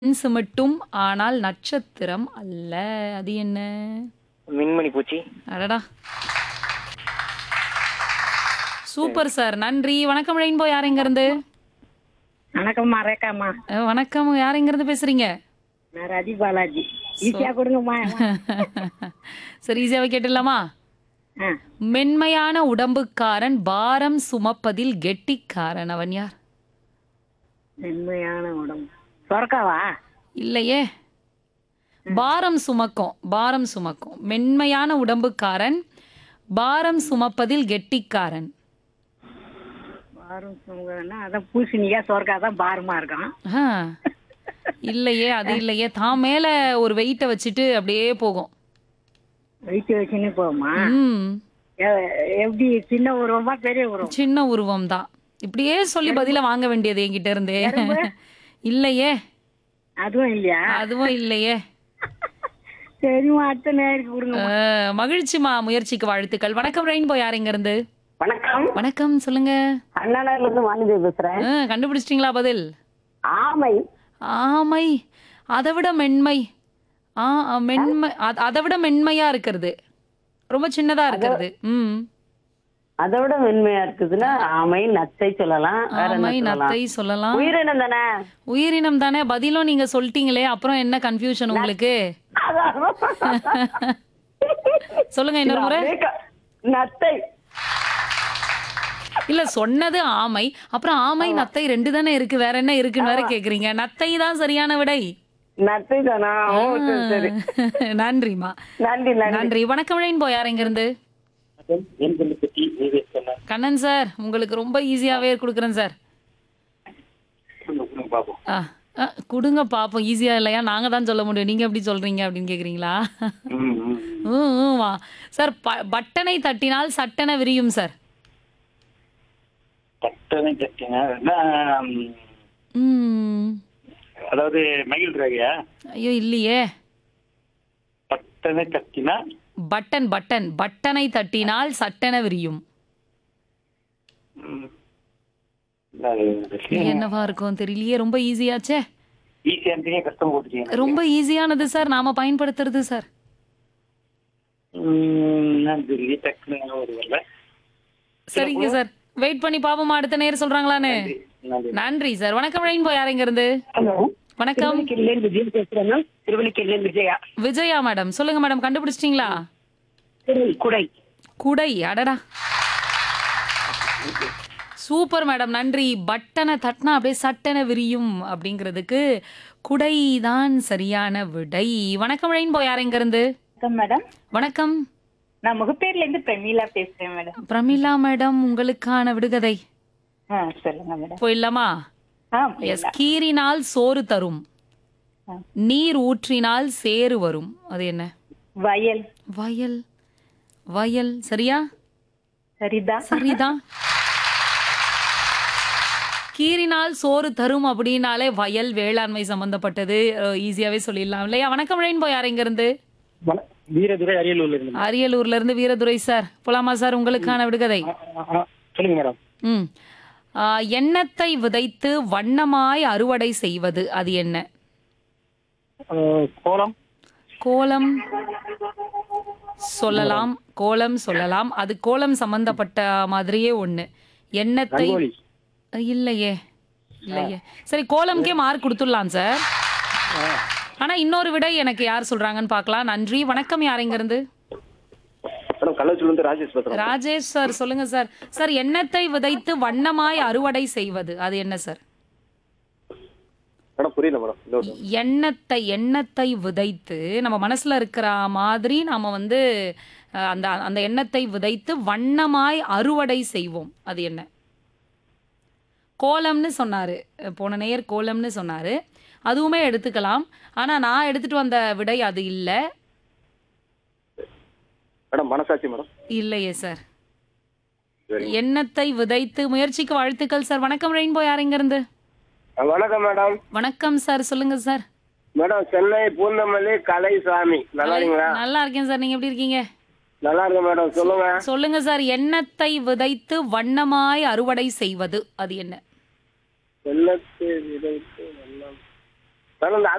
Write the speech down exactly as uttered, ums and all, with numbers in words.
கண் சிமிட்டும் ஆனால் நட்சத்திரம் அல்ல. அது என்ன? மின்மணி பூச்சி. அடடா! Super sir. நன்றி. வணக்கம் ரெயின்போ. யார் எங்கேருந்து? வணக்கம்மா ரேகாம்மா. அ வணக்கம். யார் எங்கேருந்து பேசுறீங்க? நான் ரதி பாலாஜி. ஈஸியா கொடுங்கம்மா. சரி, ஈஸியாவே கேட்டுடலாமா? ஆ, மென்மையான உடம்புக்காரன், பாரம் சுமப்பதில் கெட்டிக்காரன். அவன் யார்? மென்மையான உடம்பு சொரக்காவா? இல்லையே. பாரம் சுமக்கும். பாரம் சுமக்கும். மென்மையான உடம்புக்காரன், பாரம் சுமப்பதில் கெட்டிக்காரன். பாரம் சுமக்கிறேன்னா அதான் பூசணிக்கா சொரக்கா தான் பாரமா இருக்கும். ஆ, இல்லையே, அது இல்லையே. தான் மேல ஒரு வெயிட்டை வச்சுட்டு அப்படியே போகும். வெயிட் வச்சுன்னு போகுமா? ம் எ- எப்படி சின்ன உருவமா பெரிய உருவம்? சின்ன உருவம் தான். இப்படியே சொல்லி பதில வாங்க வேண்டியது என்கிட்ட இருந்தே. இல்லையே, அதுவும் இல்லையா? அதுவும் இல்லையே. சரிம்மா, அடுத்த நேருக்கு கொடுங்க. அஹ், மகிழ்ச்சிமா. முயற்சிக்கு வாழ்த்துக்கள். வணக்கம் ரெயின்போ. யார் எங்க இருந்து? வணக்கம், வணக்கம், சொல்லுங்க. அண்ணாநகர்ல இருந்து வாணிஜி பேசுறேன். அஹ், கண்டுபிடிச்சிட்டீங்களா பதில்? ஆமை. ஆமை. அதை விட மென்மை. ஆ ஆ, மென்மை. அத- அதை விட மென்மையா இருக்கிறது. ரொம்ப சின்னதா இருக்கிறது. ம் அதை விட மென்மையா இருக்குதுன்னா ஆமை நத்தை சொல்லலாம். வேற என்ன ஆமை, சொல்லலாம்? நத்தை சொல்லலாம். உயிரினம் தானே? உயிரினம் தானே. பதிலும் நீங்க சொல்லிட்டீங்களே, அப்புறம் என்ன கன்ஃபியூஷன் உங்களுக்கு? சொல்லுங்க இன்னொரு முறை. நத்தை. இல்ல, சொன்னது ஆமை. அப்புறம் ஆமை நத்தை ரெண்டு தானே இருக்கு. வேற என்ன இருக்குன்னு வேற கேக்குறீங்க. நத்தை தான் சரியான விடை. நத்தை தானா? ஓ, சரி, சரி. நன்றிமா. நன்றி நன்றி. நன்றி. வணக்கம் ரெயின்போ. யார் எங்க இருந்து? கண்ணன் சார், உங்களுக்கு ரொம்ப ஈஸியாவே கொடுக்குறேன் சார். ஆ, ஆ, கொடுங்க பாப்போம். ஈஸியா இல்லையா நாங்க தான் சொல்ல முடியும். நீங்க எப்படி சொல்றீங்க அப்படின்னு கேக்குறீங்களா? ம், ம், வா. சார், ப- பட்டனை தட்டினால் சட்டென விரியும் சார். பட்டனை தட்டினா ம் அதாவது மயில் ரகையா? ஐயோ, இல்லையே. பட்டனை தட்டினா பட்டன் பட்டன் பட்டனை தட்டினால் சட்டென விரியும். ம், என்னவா இருக்கும் தெரியலையே. ரொம்ப ஈஸியாச்சே. ஈஸியா இருந்தீங்க, கஷ்டம் போட்டுட்டீங்க. ரொம்ப ஈஸியானது சார், நாம பயன்படுத்துறது சார். ம், நான் சொல்லி டக்குனு ஒரு வரல. சரிங்க சார், வெயிட் பண்ணி பாப்போமா அடுத்த நேரம் சொல்றாங்களான்னு. நன்றி. நன்றி சார். வணக்கம் ரெயின்போ. யார் எங்க இருந்து? ஹலோ, வணக்கம். திருவள்ளிக்கேணில விஜய் பேசுறேன். திருவள்ளிக்கேணில விஜயா. விஜயா மேடம், சொல்லுங்க மேடம். கண்டுபிடிச்சிட்டீங்களா? குடை. குடை. குடை. அடடா, சூப்பர் மேடம். நன்றி. பட்டனை தட்டினா அப்படியே சட்டென விரியும் அப்படிங்கிறதுக்கு குடை தான் சரியான விடை. வணக்கம் ரெயின்போ. யார் எங்க இருந்து? வணக்கம் மேடம். வணக்கம். நான் முகப்பேர்ல இருந்து பிரமீளா பேசுறேன் மேடம். பிரமிளா மேடம், உங்களுக்கான விடுகதை ஆ, சொல்லுங்க மேடம். போயிடலாமா? ஆ, எஸ். கீறினால் சோறு தரும், ஆ. நீர் ஊற்றினால் சேறு வரும். அது என்ன? வயல். வயல். வயல். சரியா? சரிதான். சரிதான். கீறினால் சோறு தரும் அப்படின்னாலே வயல், வேளாண்மை சம்பந்தப்பட்டது. ஈஸியாவே சொல்லிடலாம் இல்லையா? வணக்கம் ரெயின்போ. யார் எங்க இருந்து? வண- வீரதுரை அரியலூர்ல இருந்து. அரியலூர்ல இருந்து வீரதுரை சார். போலாமா சார் உங்களுக்கான விடுகதை? ஆ, ஆ, ஆ, சொல்லுங்க மேடம். ம் ஆ, எண்ணத்தை விதைத்து வண்ணமாய் அறுவடை செய்வது. அது என்ன? ஆ, கோலம். கோலம் சொல்லலாம். கோலம் சொல்லலாம். அது கோலம் சம்பந்தப்பட்ட மாதிரியே ஒண்ணு. எண்ணத்தை ரங்கோலி. இல்லையே, இல்லையே. சரி, கோலம்க்கே மார்க் கொடுத்துடலாம் சார். ஆனா இன்னொரு விடை எனக்கு யார் சொல்றாங்கன்னு பார்க்கலாம். நன்றி. வணக்கம். யார் எங்க இருந்து? மேடம், கள்ளச்சூர்ல இருந்து ராஜேஷ் பேசுறேன். ராஜேஷ் சார், சொல்லுங்க சார். சார், எண்ணத்தை விதைத்து வண்ணமாய் அறுவடை செய்வது. அது என்ன சார்? மேடம், புரியல மேடம். இன்னொரு எண்ணத்தை எண்ணத்தை விதைத்து நம்ம மனசுல இருக்கிற மாதிரி நாம வந்து அஹ், அந்த அந்த எண்ணத்தை விதைத்து வண்ணமாய் அறுவடை செய்வோம். அது என்ன? கோலம்னு சொன்னாரு. அஹ், போன நேயர் கோலம்னு சொன்னாரு. அதுவுமே எடுத்துக்கலாம். ஆனா நான் எடுத்துட்டு வந்த விடை அது இல்ல. மேடம், மனசாட்சி மேடம். இல்லையே சார். சரி. எண்ணத்தை விதைத்து. முயற்சிக்கு வாழ்த்துக்கள் சார். வணக்கம் ரெயின்போ. யார் எங்க இருந்து? வணக்கம் மேடம். வணக்கம் சார், சொல்லுங்க சார். மேடம், சென்னை பூந்தமல்லி கலைசாமி. நல்லா இருக்கீங்களா? நல்லா இருக்கேன் சார். நீங்க எப்படி இருக்கீங்க? நல்லா இருக்கேன் மேடம். சொல்லுங்க. சொல்லுங்க சார். எண்ணத்தை விதைத்து வண்ணமாய் அறுவடை செய்வது. அது என்ன? வெள்ளத்தை விதைத்து வெள்ளம். மேடம், இந்த